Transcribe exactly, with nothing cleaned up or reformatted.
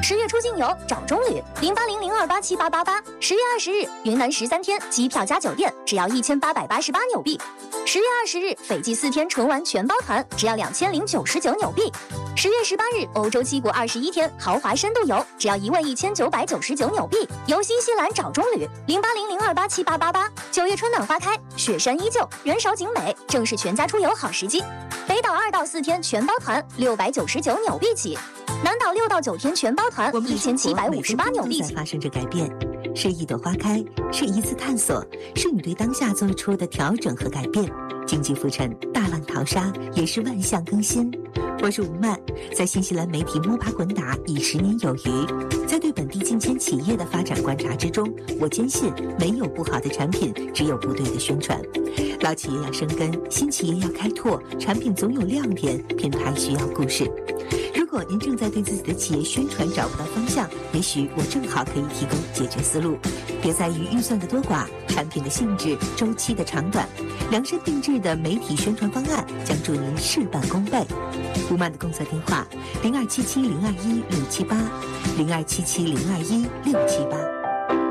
十月出境游找中旅零八零零二八七八八八。十月二十日，云南十三天机票加酒店只要一千八百八十八纽币。十月二十日，斐济四天纯玩全包团只要两千零九十九纽币。十月十八日，欧洲七国二十一天豪华深度游只要一万一千九百九十九纽币。游新西兰找中旅零八零零二八七八八八。九月春暖花开，雪山依旧，人少景美，正是全家出游好时机。北岛二到四天全包团六百九十九纽币起，南岛六到九天全包团一千七百五十八纽币起。 发生着改变，是一朵花开，是一次探索，是你对当下做出的调整和改变。经济浮沉，大浪淘沙，也是万象更新。我是吴曼，在新西兰媒体摸爬滚打已十年有余，在对本地近千企业的发展观察之中，我坚信没有不好的产品，只有不对的宣传。老企业要生根，新企业要开拓，产品总有亮点，品牌需要故事。如果您正在对自己的企业宣传找不到方向，也许我正好可以提供解决思路。别在于预算的多寡，产品的性质、周期的长短，量身定制的媒体宣传方案将助您事半功倍。吴曼的工作电话：零二七七零二一六七八，零二七七零二一六七八。